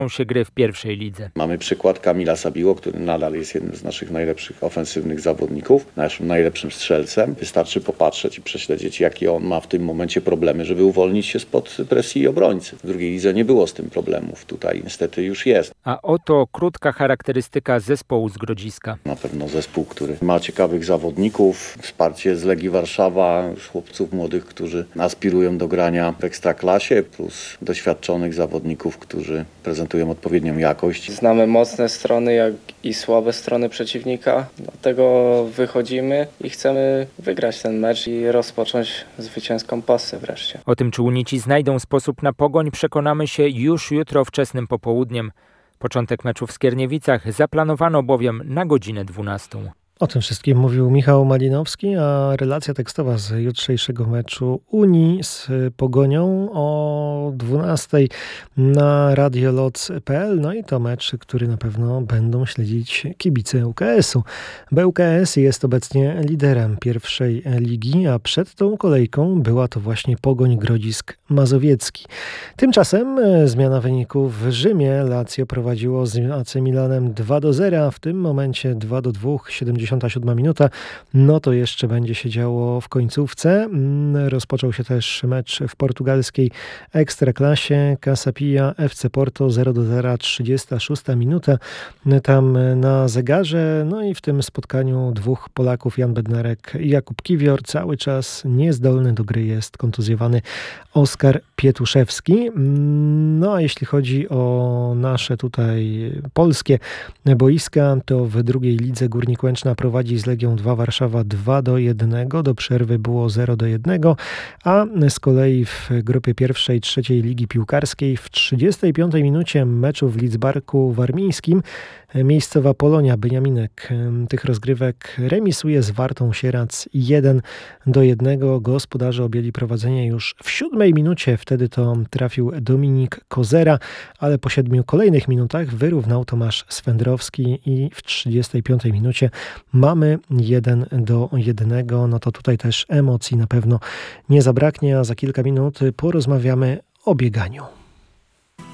się gry w pierwszej lidze. Mamy przykład Kamila Sabiło, który nadal jest jednym z naszych najlepszych ofensywnych zawodników, naszym najlepszym strzelcem. Wystarczy popatrzeć i prześledzić, jakie on ma w tym momencie problemy, żeby uwolnić się spod presji obrońcy. W drugiej lidze nie było z tym problemów, tutaj niestety już jest. A oto krótka charakterystyka zespołu z Grodziska. Na pewno zespół, który ma ciekawych zawodników, wsparcie z Legii Warszawa, chłopców młodych, którzy aspirują do grania w Ekstraklasie, plus doświadczonych zawodników, którzy prezentują odpowiednią jakość. Znamy mocne strony, jak i słabe strony przeciwnika, dlatego wychodzimy i chcemy wygrać ten mecz i rozpocząć zwycięską pasę wreszcie. O tym, czy Unici znajdą sposób na pogoń, przekonamy się już jutro wczesnym popołudniem. Początek meczu w Skierniewicach zaplanowano bowiem na godzinę 12. O tym wszystkim mówił Michał Malinowski, a relacja tekstowa z jutrzejszego meczu Unii z Pogonią o 12 na radioloc.pl. No i to mecz, który na pewno będą śledzić kibice ŁKS-u. ŁKS jest obecnie liderem pierwszej ligi, a przed tą kolejką była to właśnie Pogoń Grodzisk Mazowiecki. Tymczasem zmiana wyników w Rzymie. Lazio prowadziło z AC Milanem 2-0, a w tym momencie 2-2, 77 minuta. No to jeszcze będzie się działo w końcówce. Rozpoczął się też mecz w portugalskiej Ekstraklasie. Casa Pia FC Porto 0-0, 36 minuta. Tam na zegarze. No i w tym spotkaniu dwóch Polaków, Jan Bednarek i Jakub Kiwior. Cały czas niezdolny do gry jest kontuzjowany Oskar Pietuszewski. No a jeśli chodzi o nasze tutaj polskie boiska, to w drugiej lidze Górnik Łęczna prowadzi z Legią 2 Warszawa 2-1. Do przerwy było 0-1, a z kolei w grupie pierwszej trzeciej ligi piłkarskiej w 35 minucie meczu w Lidzbarku Warmińskim miejscowa Polonia Beniaminek tych rozgrywek remisuje z Wartą Sierac 1-1. Gospodarze objęli prowadzenie już w 7 minucie. Wtedy to trafił Dominik Kozera, ale po 7 kolejnych minutach wyrównał Tomasz Swędrowski i w 35 minucie mamy 1-1. No to tutaj też emocji na pewno nie zabraknie, a za kilka minut porozmawiamy o bieganiu.